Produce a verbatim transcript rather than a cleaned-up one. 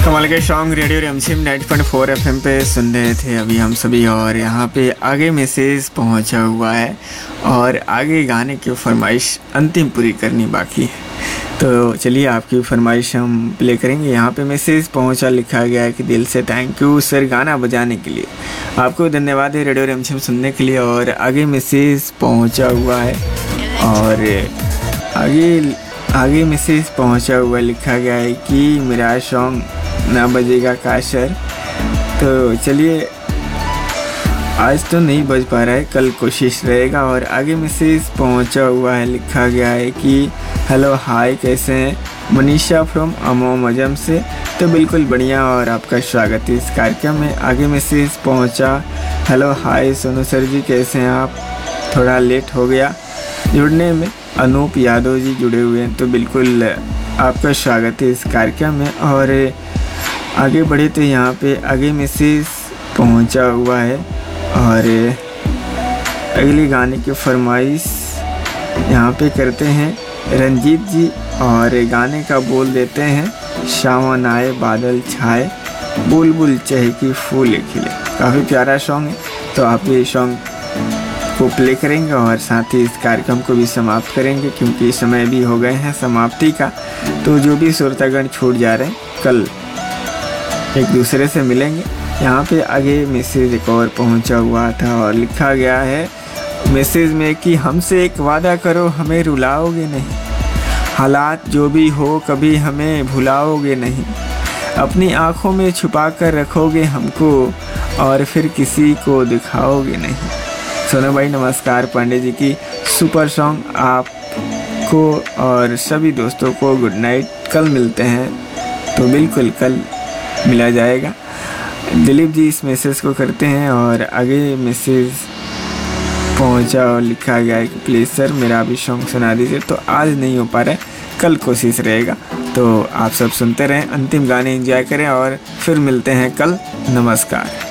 कमाल के song radio रिमझिम नाइंटी पॉइंट फोर एफएम पे सुन रहे थे अभी हम सभी। और यहाँ पे आगे मैसेज पहुँचा हुआ है और आगे गाने की फरमाइश अंतिम पूरी करनी बाकी है। तो चलिए आपकी फरमाइश हम प्ले करेंगे। यहाँ पे मैसेज पहुँचा, लिखा गया है कि दिल से थैंक यू सर गाना बजाने के लिए। आपको धन्यवाद है रेडियो रिमझिम सुनने के लिए। और आगे मैसेज पहुँचा हुआ है और आगे आगे मैसेज पहुँचा हुआ लिखा गया है कि मेरा सॉन्ग ना बजेगा काशर। तो चलिए आज तो नहीं बज पा रहा है, कल कोशिश रहेगा। और आगे मैसेज पहुंचा हुआ है, लिखा गया है कि हेलो हाय कैसे हैं, मनीषा फ्रॉम अमोम अजम से। तो बिल्कुल बढ़िया और आपका स्वागत है इस कार्यक्रम में। आगे मैसेज पहुंचा, हेलो हाय सोनू सर जी कैसे हैं आप, थोड़ा लेट हो गया जुड़ने में। अनूप यादव जी जुड़े हुए हैं, तो बिल्कुल आपका स्वागत है इस कार्यक्रम में। और आगे बढ़े तो यहाँ पे आगे मैसेज पहुँचा हुआ है और अगले गाने की फरमाइश यहाँ पे करते हैं रंजीत जी। और गाने का बोल देते हैं सावन आए बादल छाए बुलबुल चहकी फूल खिले। काफ़ी प्यारा सॉन्ग है, तो आप ये सॉन्ग को प्ले करेंगे और साथ ही इस कार्यक्रम को भी समाप्त करेंगे क्योंकि समय भी हो गए हैं समाप्ति का। तो जो भी श्रोतागण छूट जा रहे हैं कल एक दूसरे से मिलेंगे। यहाँ पे आगे मैसेज एक और पहुँचा हुआ था और लिखा गया है मैसेज में कि हमसे एक वादा करो हमें रुलाओगे नहीं, हालात जो भी हो कभी हमें भुलाओगे नहीं, अपनी आँखों में छुपा कर रखोगे हमको और फिर किसी को दिखाओगे नहीं। सोनू भाई नमस्कार, पांडे जी की सुपर सॉन्ग आपको और सभी दोस्तों को गुड नाइट। कल मिलते हैं, तो बिल्कुल कल मिला जाएगा। दिलीप जी इस मैसेज को करते हैं और आगे मैसेज पहुंचा और लिखा गया है कि प्लीज़ सर मेरा भी सॉन्ग सुना दीजिए। तो आज नहीं हो पा रहा है, कल कोशिश रहेगा। तो आप सब सुनते रहें, अंतिम गाने एंजॉय करें और फिर मिलते हैं कल। नमस्कार।